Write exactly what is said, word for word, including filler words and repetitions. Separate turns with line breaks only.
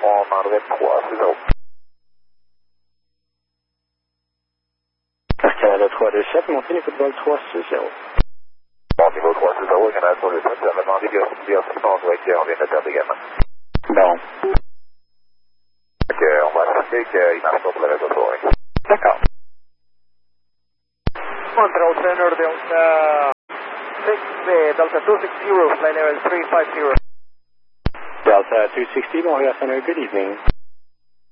On m'enlève trois, c'est zéro.
Air Canada trois deux sept, montez niveau de vol trois six zéro.
Bon, niveau trois six zéro, Canada trois deux sept, ça m'a demandé que dire si on doit être, on vient de perdre également.
Bon.
Donc, euh, on va accepter qu'il marche pas pour le reste de la soirée.
D'accord.
Control Center, Delta six, uh, Delta two six zero, flight level three five zero.
Delta two sixty, Montreal Center, good evening.